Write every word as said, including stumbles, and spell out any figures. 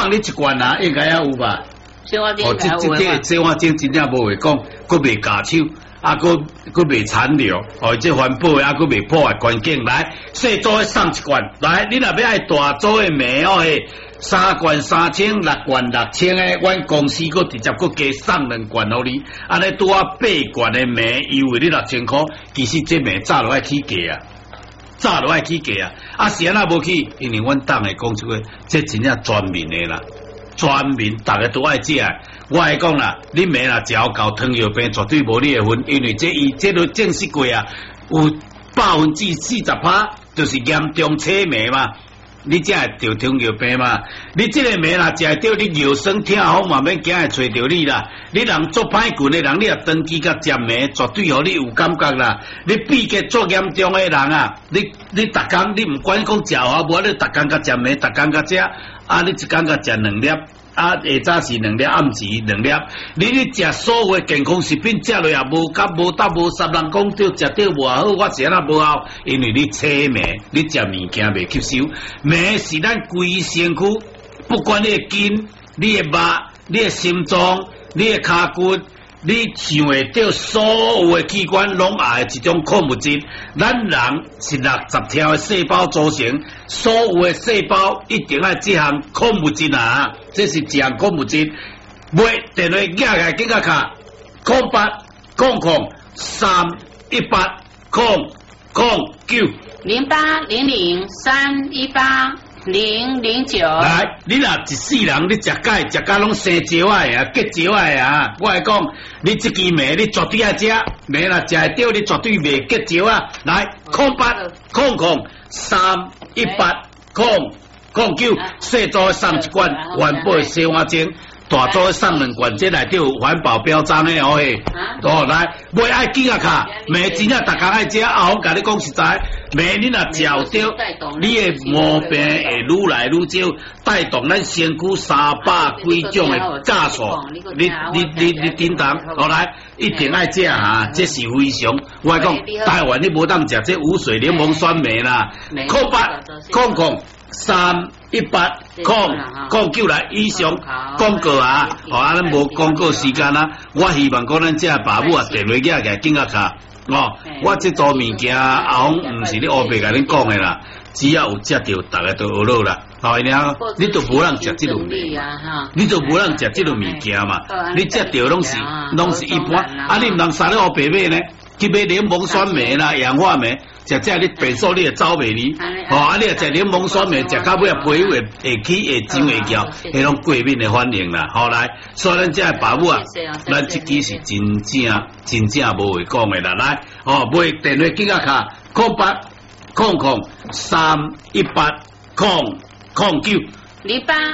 放你一罐啊，应该也有吧？ 生活精哦，这这这生活精真正无会讲，佫袂假手，啊，佫佫袂残留，哦，这环保的啊，佫袂破坏环境。来，细组的送一罐，来，你若要爱大组的棉哦嘿，三罐三千，六罐六千的，阮公司佫直接佫加送两罐互你，安尼拄啊八罐的棉，优惠你六千箍，其实这棉早就爱起价啊。早就爱起价啊！啊是安那无去，因为阮党的讲出个，这真正全民的啦，全民大家都爱食。我来讲啦，你明啦，只要搞糖尿病，绝对无你的份，因为这伊这都证实过啊，有百分之四十趴就是严重扯眉嘛。你才会得糖尿病嘛？你这个名啦，食会着你尿酸痛风嘛，免惊会找着你啦。你人做歹棍的人，你若长期甲食糜，绝对互你有感觉啦。你闭结做严重的人啊，你你逐工你毋管讲食啊无，你逐工甲食糜，逐工甲食，啊你一工甲食两粒。啊，下早是两粒，暗时两粒。你咧食所有的健康食品，食落也无甲无搭无十人讲着食着无好，我是安那无好，因为你扯糜，你食物件袂吸收。糜是咱规身躯，不管你的筋、你的肉、你的心脏、你的骹骨，你想会到所有的器官拢也一种矿物质。咱人是六十条的细胞组成，所有的细胞一定要这项矿物质啊，这是一项矿物质。买电话寄来紧甲卡，空八空空三一八空空九零八零零三一八零零九。 来，你若一世人，你食钙食甲拢生石仔啊，结石仔啊！我来讲，你这支糜你绝对爱食，糜若食会着，你绝对袂结石啊！来，空八空空三一八空空九，细组送一罐环保的生活精。大组送两罐，这内底有环保标章的哦嘿。哦，来，袂爱紧啊卡，糜真正逐工爱食，啊，我甲你讲实在，糜你若食着，你的毛病会愈来愈少，带动咱身躯三百几种的酵素。你你你你叮当，好来，一定爱食哈，这是非常。我讲，台湾你无当食这无水柠檬酸梅啦，空八空空。三一八空空九来以上广告啊！哦，啊，咱无广告时间啊！我希望讲咱这爸母啊，电话寄来紧啊卡哦！我这做物件阿红唔是你乌白甲恁讲的啦，只要有食着，大家都学落啦。哦，你啊，你都无人食这种物，你都无人食这种物件嘛？你食着拢是拢是一般，啊，你唔通杀你乌白买呢？去买柠檬酸梅啦、氧化梅，食这你变数你会走袂离。哦，啊，你若食柠檬酸梅，食到尾啊皮肤会会起会肿会翘，迄种过敏的反应啦。好来，所以咱这爸母啊，咱这支是真正真正无会讲的啦。来，哦，买电话记啊卡，空八空空三一八空空九。 零八